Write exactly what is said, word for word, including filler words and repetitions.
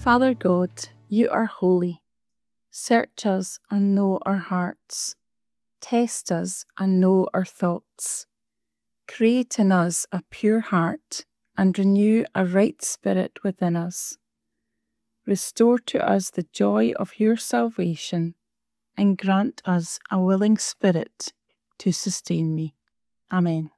Father God, you are holy. Search us and know our hearts. Test us and know our thoughts. Create in us a pure heart and renew a right spirit within us. Restore to us the joy of your salvation and grant us a willing spirit to sustain me. Amen.